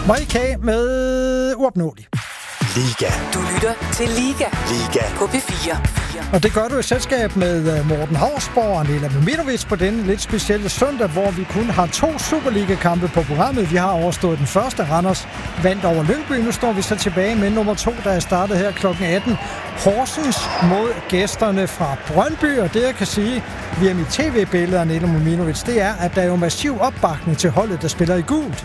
Marika med Uopnåelig. Liga. Du lytter til Liga. Liga. På P4. Og det gør du i selskab med Morten Hausborg og Nela Muminovic på denne lidt specielle søndag, hvor vi kun har 2 Superliga-kampe på programmet. Vi har overstået den første. Randers vandt over Lyngby. Nu står vi så tilbage med nummer 2, der er startet her kl. 18. Horsens mod gæsterne fra Brøndby. Og det, jeg kan sige via mit tv-billede af Nela Muminovic, det er, at der er jo massiv opbakning til holdet, der spiller i gult.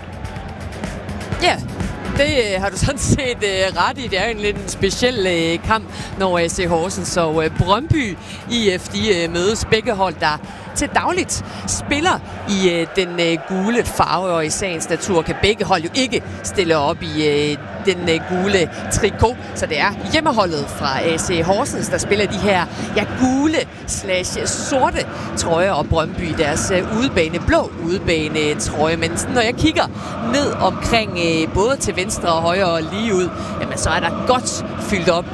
Ja, det har du sådan set ret i. Det er jo en lidt en speciel kamp, når AC Horsens og Brøndby IF de mødes. Begge hold, der til dagligt spiller i den gule farve, og i sagens natur kan begge hold jo ikke stille op i den gule trikot. Så det er hjemmeholdet fra AC Horsens, der spiller de her gule/sorte trøjer, og Brøndby deres blå udebane trøje. Men når jeg kigger ned omkring både til venstre og højre og lige ud, jamen, så er der godt fyldt op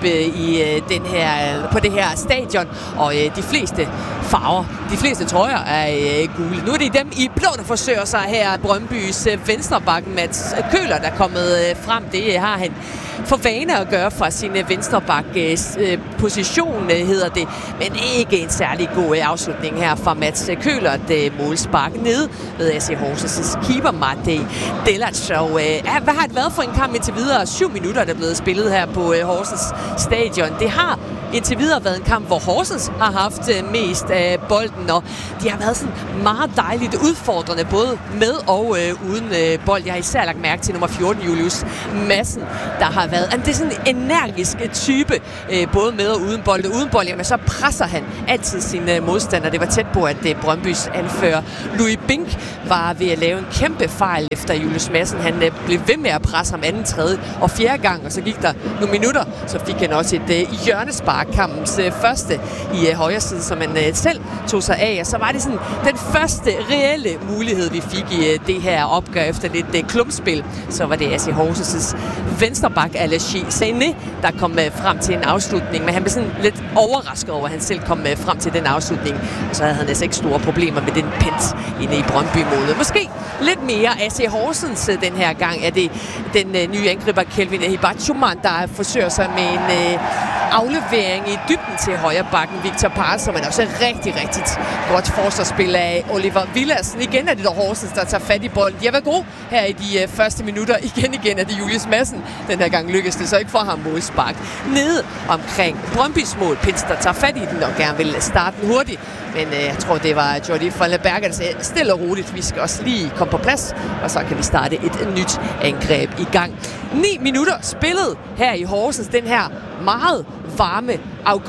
på det her stadion, og de fleste farver, de fleste trøjer er gule. Nu er det dem i blå, der forsøger sig her. Brøndbys venstreback Mats Køhler, der er kommet frem. Det har han for vane at gøre fra sin venstrebackes position, hedder det. Men ikke en særlig god afslutning her fra Mats Køhler. Et målspark ned ved AC Horsens keeper Matej Delac. Og hvad har det været for en kamp indtil videre? 7 minutter, der er blevet spillet her på Horsens stadion. Det har indtil videre været en kamp, hvor Horsens har haft mest af bolden, og de har været sådan meget dejligt udfordrende, både med og uden bold. Jeg har især lagt mærke til nummer 14, Julius Madsen, der har været. Det er sådan en energisk type, både med og uden bold. Uden bold, jamen, så presser han altid sine modstandere. Det var tæt på, at Brøndbys anfører Louis Bink var ved at lave en kæmpe fejl efter Julius Madsen. Han blev ved med at presse ham anden, tredje og fjerde gang, og så gik der nogle minutter, så fik han også et hjørnespark, kampens første i højre side, som han selv tog sig af. Og så var det sådan den første reelle mulighed, vi fik i det her opgør efter lidt klumpspil. Så var det AC Horsens venstreback Alashi Sané, der kom frem til en afslutning, men han blev sådan lidt overrasket over, at han selv kom frem til den afslutning. Og så havde han altså ikke store problemer med den pent inde i Brøndby-målet. Måske lidt mere AC Horsens den her gang er det den nye angriber Kelvin Hibachuman, der forsøger sig med en aflevering i dybden til højrebacken Victor Parson, men også rigtig godt forsvarsspil af Oliver Villadsen. Igen er det dog Horsens, der tager fat i bolden. De har været gode her i de første minutter. Igen er det Julius Madsen. Den her gang lykkes det så ikke for ham målspark. Nede omkring Brøndbys mål. Pins, der tager fat i den og gerne vil starte den hurtigt. Men jeg tror, det var Jordi von Leberger, der sagde stille og roligt. Vi skal også lige komme på plads, og så kan vi starte et nyt angreb i gang. 9 minutter spillet her i Horsens. Den her meget varme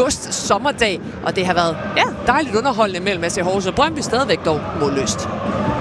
august-sommerdag, og det har været dejligt underholdende mellem AC Horsens og Brøndby, stadigvæk dog målløst.